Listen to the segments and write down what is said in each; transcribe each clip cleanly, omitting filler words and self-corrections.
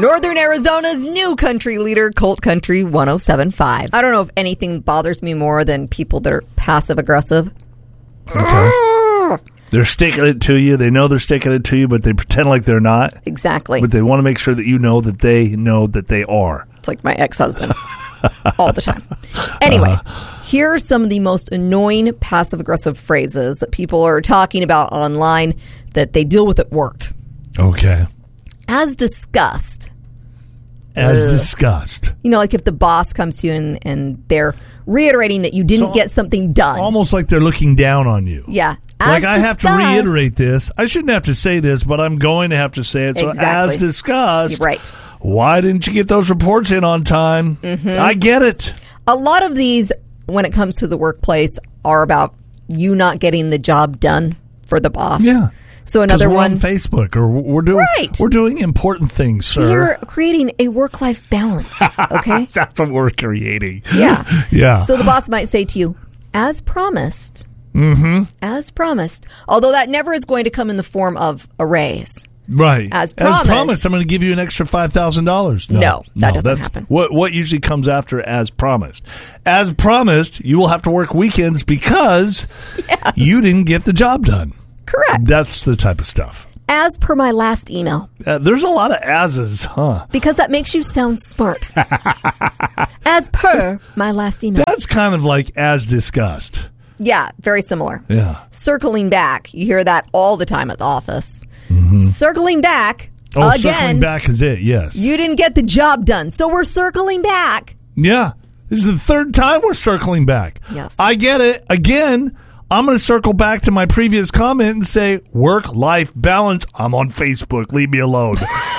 Northern Arizona's new country leader, Colt Country 107.5. I don't know if anything bothers me more than people that are passive-aggressive. Okay. They're sticking it to you. They know they're sticking it to you, but they pretend like they're not. Exactly. But they want to make sure that you know that they are. It's like my ex-husband all the time. Anyway, here are some of the most annoying passive-aggressive phrases that people are talking about online that they deal with at work. Okay. As discussed. As discussed. You know, like if the boss comes to you and they're reiterating that you didn't get something done. Almost like they're looking down on you. Yeah. Like, I have to reiterate this. I shouldn't have to say this, but I'm going to have to say it. So, Exactly. as discussed, Right. Why didn't you get those reports in on time? Mm-hmm. I get it. A lot of these, when it comes to the workplace, are about you not getting the job done for the boss. Yeah. So another we're one on Facebook, or we're doing important things, sir. You're creating a work-life balance, okay? That's what we're creating. Yeah. Yeah. So the boss might say to you, as promised. Mm-hmm. As promised. Although that never is going to come in the form of a raise. Right. As promised. I'm going to give you an extra $5,000. No, that doesn't happen. What usually comes after as promised? As promised, you will have to work weekends because you didn't get the job done. Correct. That's the type of stuff. As per my last email. There's a lot of as's, huh? Because that makes you sound smart. As per my last email. That's kind of like as discussed. Yeah, very similar. Yeah. Circling back. You hear that all the time at the office. Mm-hmm. Circling back. Oh, again, circling back is it, yes. You didn't get the job done, so we're circling back. Yeah. This is the third time we're circling back. Yes. I get it. Again, I'm going to circle back to my previous comment and say, work-life balance. I'm on Facebook. Leave me alone.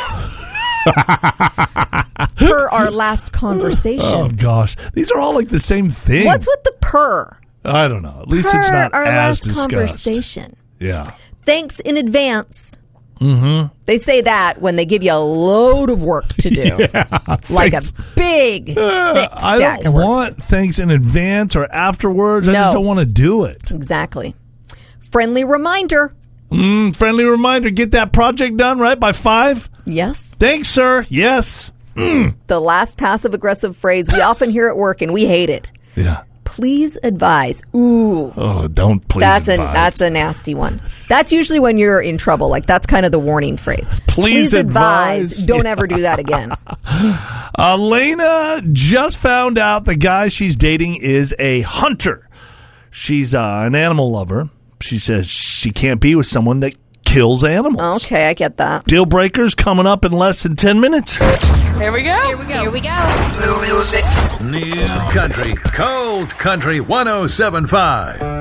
Per our last conversation. Oh, gosh. These are all like the same thing. What's with the per? I don't know. At least Per it's not our as last discussed. conversation. Yeah. Thanks in advance. Mm-hmm. They say that when they give you a load of work to do. Like a big, thick I stack don't of work. want thanks in advance or afterwards. I No. just don't want to do it. Exactly. Friendly reminder. Friendly reminder. Get that project done, right, by 5? Yes. Thanks, sir. Yes. The last passive-aggressive phrase we often hear at work, and we hate it. Yeah. Please advise. Ooh. Oh, don't please That's advise. a nasty one. That's usually when you're in trouble. Like, that's kind of the warning phrase. Please advise. Don't ever do that again. Elena just found out the guy she's dating is a hunter. She's an animal lover. She says she can't be with someone that kills animals. Okay, I get that. Deal breakers coming up in less than 10 minutes. Here we go. Here we go. New Country, Cold Country 107.5.